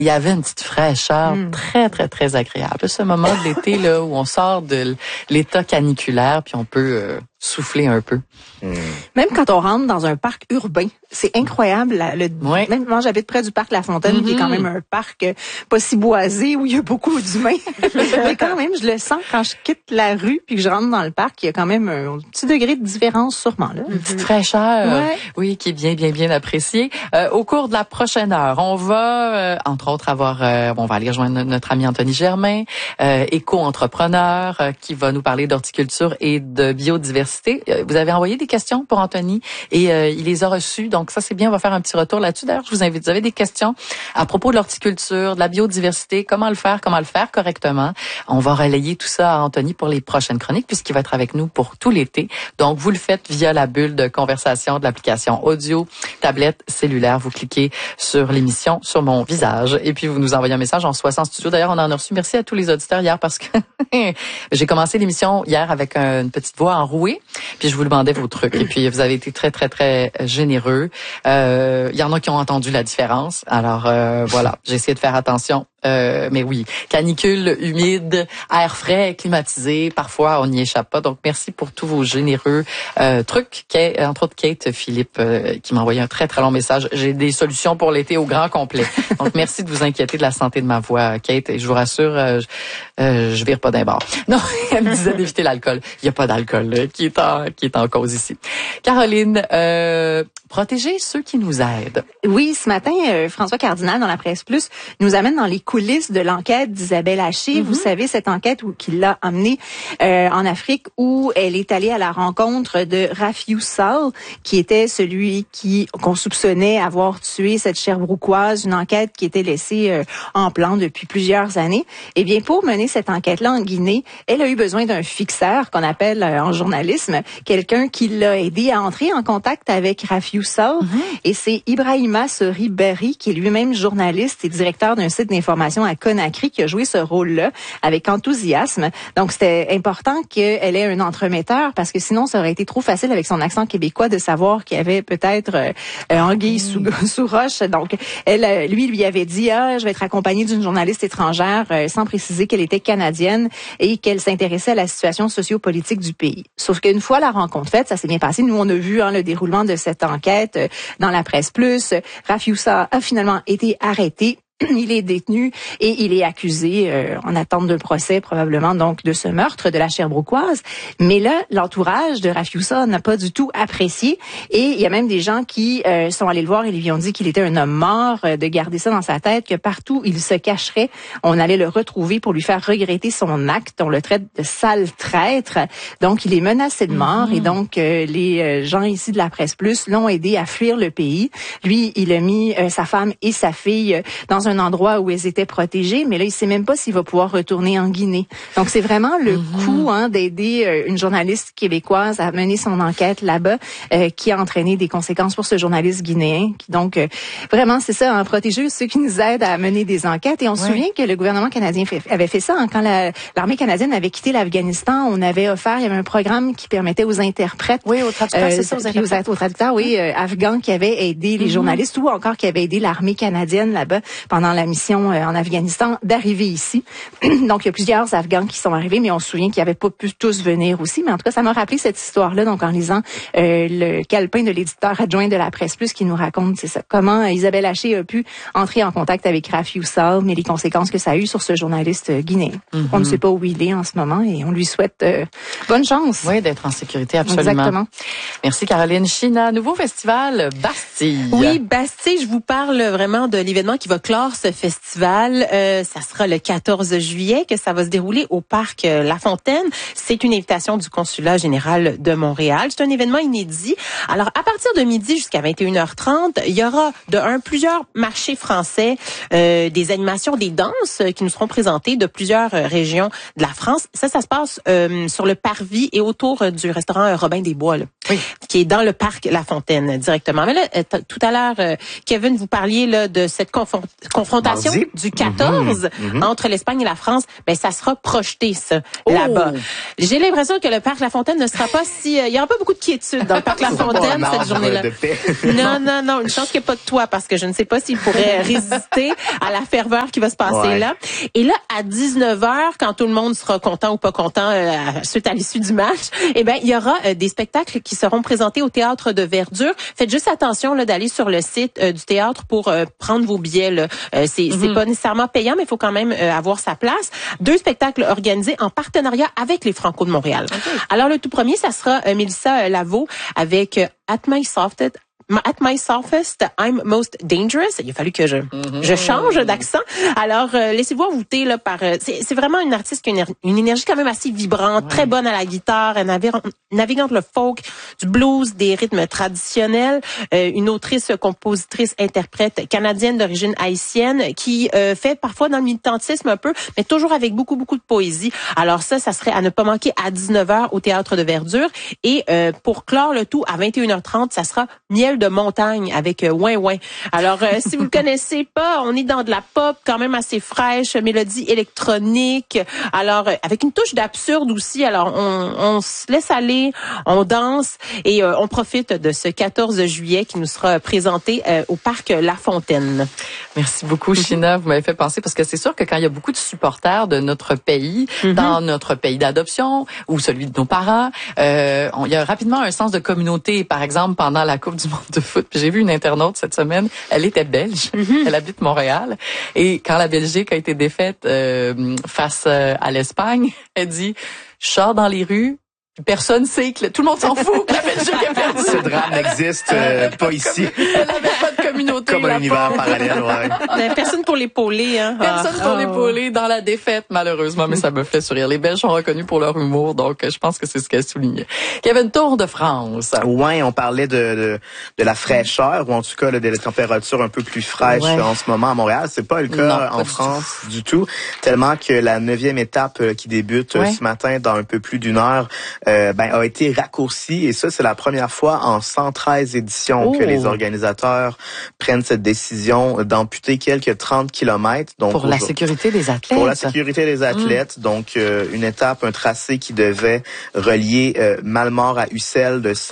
il y avait une petite fraîcheur très, très, très agréable. Ce moment de l'été là où on sort de l'état caniculaire puis on peut souffler un peu. Même quand on rentre dans un parc urbain, c'est incroyable. Même moi, j'habite près du parc La Fontaine, qui est quand même un parc pas si boisé, où il y a beaucoup d'humains. Mais quand même, je le sens quand je quitte la rue puis que je rentre dans le parc, il y a quand même un petit degré de différence sûrement là. Une petite fraîcheur, oui, qui est bien, bien, bien appréciée. Au cours de la prochaine heure, on va, entre autres, on va aller rejoindre notre ami Anthony Germain, éco-entrepreneur, qui va nous parler d'horticulture et de biodiversité. Vous avez envoyé des questions pour Anthony et il les a reçues. Donc ça, c'est bien. On va faire un petit retour là-dessus. D'ailleurs, je vous invite. Vous avez des questions à propos de l'horticulture, de la biodiversité, comment le faire correctement. On va relayer tout ça à Anthony pour les prochaines chroniques puisqu'il va être avec nous pour tout l'été. Donc, vous le faites via la bulle de conversation de l'application audio, tablette, cellulaire. Vous cliquez sur l'émission, sur mon visage et puis vous nous envoyez un message. On se voit en studio. D'ailleurs, on en a reçu. Merci à tous les auditeurs hier parce que j'ai commencé l'émission hier avec une petite voix enrouée. Puis je vous demandais vos trucs. Et puis vous avez été très, très, très généreux. Il y en a qui ont entendu la différence. Alors voilà, j'ai essayé de faire attention. Mais oui, canicule, humide, air frais, climatisé. Parfois, on n'y échappe pas. Donc, merci pour tous vos généreux trucs. Entre autres, Kate Philippe qui m'a envoyé un très, très long message. J'ai des solutions pour l'été au grand complet. Donc, merci de vous inquiéter de la santé de ma voix, Kate. Et je vous rassure, je vire pas d'un bord. Non, elle me disait d'éviter l'alcool. Il n'y a pas d'alcool là, qui est en cause ici. Caroline, protéger ceux qui nous aident. Oui, ce matin, François Cardinal, dans la Presse Plus, nous amène dans les coulisses de l'enquête d'Isabelle Haché. Vous savez, cette enquête qui l'a emmenée en Afrique, où elle est allée à la rencontre de Rafiou Sall, qui était celui qu'on soupçonnait avoir tué cette Sherbrookoise, une enquête qui était laissée en plan depuis plusieurs années. Eh bien, pour mener cette enquête-là en Guinée, elle a eu besoin d'un fixeur, qu'on appelle en journalisme, quelqu'un qui l'a aidé à entrer en contact avec Rafiou Sall. Et c'est Ibrahima Sori Berry, qui est lui-même journaliste et directeur d'un site d'information à Conakry, qui a joué ce rôle-là avec enthousiasme. Donc, c'était important qu'elle ait un entremetteur, parce que sinon, ça aurait été trop facile avec son accent québécois de savoir qu'il y avait peut-être anguille sous roche. Donc, lui avait dit, je vais être accompagnée d'une journaliste étrangère, sans préciser qu'elle était canadienne et qu'elle s'intéressait à la situation sociopolitique du pays. Sauf qu'une fois la rencontre faite, ça s'est bien passé. Nous, on a vu le déroulement de cette enquête dans la Presse Plus. Rafiou Sall a finalement été arrêté. Il est détenu et il est accusé en attente d'un procès, probablement donc de ce meurtre de la Sherbrookoise. Mais là, l'entourage de Rafiou Sall n'a pas du tout apprécié, et il y a même des gens qui sont allés le voir et lui ont dit qu'il était un homme mort, de garder ça dans sa tête, que partout où il se cacherait, on allait le retrouver pour lui faire regretter son acte. On le traite de sale traître. Donc, il est menacé de mort, et donc les gens ici de la Presse Plus l'ont aidé à fuir le pays. Lui, il a mis sa femme et sa fille dans un endroit où elles étaient protégées, mais là, il sait même pas s'il va pouvoir retourner en Guinée. Donc, c'est vraiment le coup d'aider une journaliste québécoise à mener son enquête là-bas, qui a entraîné des conséquences pour ce journaliste guinéen. Donc, vraiment, c'est ça, protéger ceux qui nous aident à mener des enquêtes. Et on se souvient que le gouvernement canadien avait fait ça quand l'armée canadienne avait quitté l'Afghanistan. Il y avait un programme qui permettait aux interprètes, aux traducteurs, c'est ça, aux traducteurs, afghans, qui avaient aidé les journalistes, ou encore qui avaient aidé l'armée canadienne là-bas pendant la mission en Afghanistan, d'arriver ici. Donc, il y a plusieurs Afghans qui sont arrivés, mais on se souvient qu'ils n'avaient pas pu tous venir aussi. Mais en tout cas, ça m'a rappelé cette histoire-là, donc en lisant le calepin de l'éditeur adjoint de la Presse Plus, qui nous raconte, c'est ça, comment Isabelle Haché a pu entrer en contact avec Rafiou Sall, mais les conséquences que ça a eu sur ce journaliste guinéen. On ne sait pas où il est en ce moment, et on lui souhaite bonne chance. Oui, d'être en sécurité, absolument. Exactement. Merci, Caroline. China, nouveau festival Bastille. Oui, Bastille, je vous parle vraiment de l'événement qui va clore ce festival. Ça sera le 14 juillet que ça va se dérouler au parc La Fontaine. C'est une invitation du Consulat général de Montréal. C'est un événement inédit. Alors, à partir de midi jusqu'à 21h30, il y aura plusieurs marchés français, des animations, des danses qui nous seront présentées de plusieurs régions de la France. Ça se passe sur le parvis et autour du restaurant Robin des Bois, là, qui est dans le parc La Fontaine directement. Mais là, tout à l'heure, Kevin, vous parliez là de cette confrontation du 14 entre l'Espagne et la France, ben ça sera projeté ça là-bas. J'ai l'impression que le parc La Fontaine ne sera pas si il y aura pas beaucoup de quiétude dans le parc La Fontaine cette journée-là. Non, une chance qu'il n'y ait pas de toit parce que je ne sais pas s'il pourrait résister à la ferveur qui va se passer là. Et là à 19h quand tout le monde sera content ou pas content suite à l'issue du match, eh ben il y aura des spectacles qui seront présentés au Théâtre de Verdure. Faites juste attention là d'aller sur le site du théâtre pour prendre vos billets là. C'est pas nécessairement payant mais il faut quand même avoir sa place. 2 spectacles organisés en partenariat avec les Franco de Montréal. Alors le tout premier ça sera Mélissa Laveau avec At My Softest, I'm Most Dangerous. Il a fallu que je change d'accent. Alors, laissez-vous envoûter là par. C'est vraiment une artiste qui a une énergie quand même assez vibrante, très bonne à la guitare. Elle navigue entre le folk, du blues, des rythmes traditionnels. Une autrice, compositrice, interprète canadienne d'origine haïtienne qui fait parfois dans le militantisme un peu, mais toujours avec beaucoup de poésie. Alors ça serait à ne pas manquer à 19h au Théâtre de Verdure. Et pour clore le tout à 21h30, ça sera Miel de montagne avec Ouin Ouin. Alors, si vous le connaissez pas, on est dans de la pop quand même assez fraîche, mélodie électronique. Alors, avec une touche d'absurde aussi. Alors, on se laisse aller, on danse et on profite de ce 14 juillet qui nous sera présenté au parc La Fontaine. Merci beaucoup, Sheena. Vous m'avez fait penser parce que c'est sûr que quand il y a beaucoup de supporters de notre pays, dans notre pays d'adoption ou celui de nos parents, il y a rapidement un sens de communauté. Par exemple, pendant la Coupe du monde de foot, puis j'ai vu une internaute cette semaine, elle était belge, elle habite Montréal, et quand la Belgique a été défaite face à l'Espagne, elle dit « Je sors dans les rues, personne sait que tout le monde s'en fout que la Belgique a perdu. » Ce drame n'existe pas ici. Elle n'avait pas de communauté. Comme un univers parallèle, Personne pour l'épauler, hein. Personne pour l'épauler dans la défaite, malheureusement, mais ça me fait sourire. Les Belges sont reconnus pour leur humour, donc je pense que c'est ce qu'elle soulignait. Kevin, Tour de France. Ouais, on parlait de la fraîcheur, ou en tout cas des températures un peu plus fraîches en ce moment à Montréal. C'est pas le cas en France du tout, tellement que la 9e étape qui débute ce matin dans un peu plus d'une heure a été raccourcie, et ça, c'est la première fois en 113 éditions que les organisateurs prennent cette décision d'amputer quelques 30 kilomètres. Donc, pour la sécurité des athlètes. Pour la sécurité des athlètes. Donc, une étape, un tracé qui devait relier Malmort à Ussel de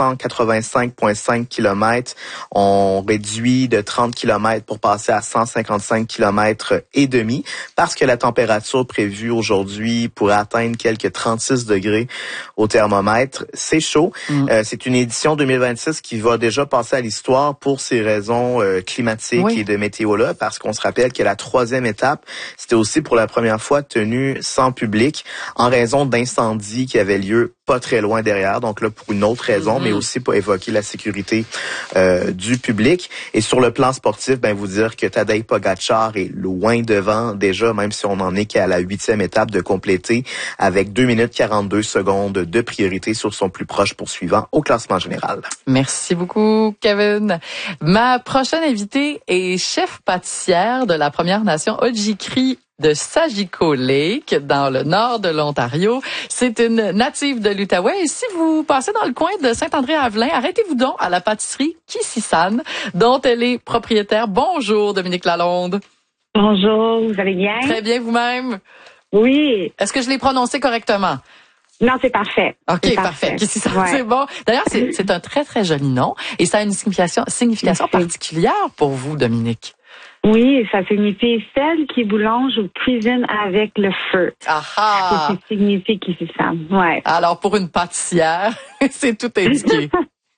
185,5 kilomètres. On réduit de 30 kilomètres pour passer à 155 kilomètres et demi, parce que la température prévue aujourd'hui pourrait atteindre quelques 36 degrés au thermomètre. C'est chaud. C'est une édition 2026 qui va déjà passer à l'histoire pour ces raisons climatiques et de météo-là, parce qu'on se rappelle que la 3e étape, c'était aussi pour la première fois tenue sans public en raison d'incendies qui avaient lieu pas très loin derrière. Donc là, pour une autre raison, mais aussi pour évoquer la sécurité du public. Et sur le plan sportif, vous dire que Tadej Pogačar est loin devant déjà, même si on n'en est qu'à la 8e étape de compléter, avec 2 minutes 42 secondes de priorité sur son plus proche poursuivant au classement général. Merci beaucoup, Kevin. Ma prochaine invitée est chef pâtissière de la Première Nation Ojibwe de Sagico Lake, dans le nord de l'Ontario. C'est une native de l'Outaouais. Et si vous passez dans le coin de Saint-André-Avelin, arrêtez-vous donc à la pâtisserie Kissisane, dont elle est propriétaire. Bonjour, Dominique Lalonde. Bonjour, vous allez bien? Très bien, vous-même? Oui. Est-ce que je l'ai prononcé correctement? Non, c'est parfait. OK, parfait. Kissisane, c'est bon. D'ailleurs, c'est un très, très joli nom. Et ça a une signification particulière pour vous, Dominique. Oui, ça signifie celle qui boulange ou cuisine avec le feu. Ah! C'est ce qui signifie Kissisane. Ouais. Alors, pour une pâtissière, c'est tout indiqué.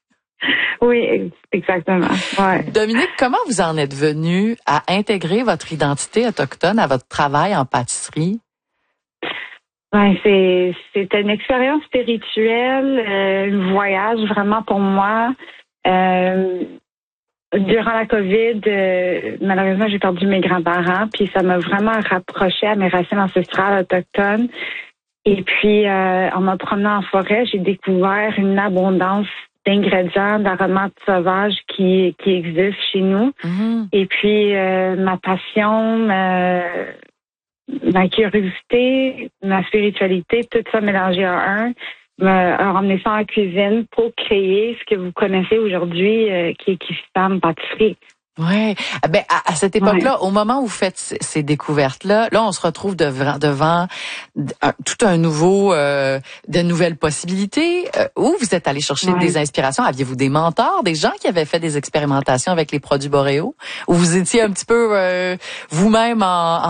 Oui, exactement. Ouais. Dominique, comment vous en êtes venue à intégrer votre identité autochtone à votre travail en pâtisserie? C'était une expérience spirituelle, un voyage vraiment pour moi. Durant la COVID, malheureusement, j'ai perdu mes grands-parents, puis ça m'a vraiment rapproché à mes racines ancestrales autochtones. Et puis, en me promenant en forêt, j'ai découvert une abondance d'ingrédients, d'aromates sauvages qui existent chez nous. Et puis, ma passion, ma curiosité, ma spiritualité, tout ça mélangé en un, m'a ramené ça en cuisine pour créer ce que vous connaissez aujourd'hui, qui est Kissisane pâtisserie. Ouais. Ben à cette époque-là, au moment où vous faites ces découvertes-là, là on se retrouve devant tout un nouveau, de nouvelles possibilités. Où vous êtes allé chercher des inspirations? Aviez-vous des mentors, des gens qui avaient fait des expérimentations avec les produits boréaux? Ou vous étiez un petit peu vous-même en